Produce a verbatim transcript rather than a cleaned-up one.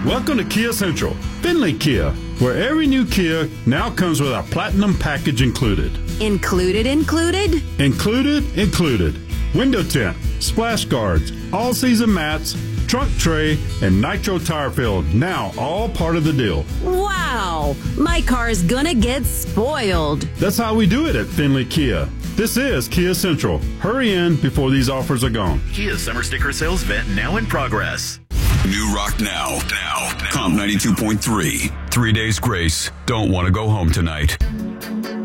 Welcome to Kia Central, Finley Kia, where every new Kia now comes with our Platinum package included. Included, included? Included, included. Window tint, splash guards, all-season mats, trunk tray, and nitro tire fill, now all part of the deal. Wow! My car's gonna get spoiled. That's how we do it at Finley Kia. This is Kia Central. Hurry in before these offers are gone. Kia Summer Sticker Sales Event now in progress. New Rock now. Now. Comp ninety-two point three. Three days grace. Don't want to go home tonight.